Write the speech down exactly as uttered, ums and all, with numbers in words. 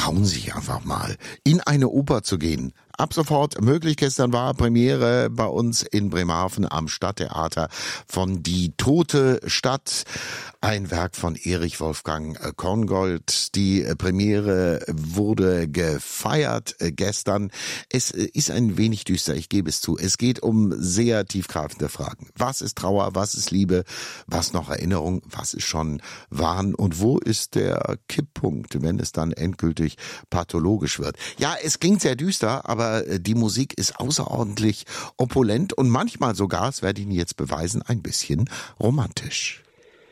trauen sich einfach mal, in eine Oper zu gehen. Ab sofort möglich. Gestern war Premiere bei uns in Bremerhaven am Stadttheater von Die tote Stadt. Ein Werk von Erich Wolfgang Korngold. Die Premiere wurde gefeiert gestern. Es ist ein wenig düster, ich gebe es zu. Es geht um sehr tiefgreifende Fragen. Was ist Trauer? Was ist Liebe? Was noch Erinnerung? Was ist schon Wahn? Und wo ist der Kipppunkt, wenn es dann endgültig pathologisch wird? Ja, es klingt sehr düster, aber die Musik ist außerordentlich opulent und manchmal sogar, das werde ich Ihnen jetzt beweisen, ein bisschen romantisch.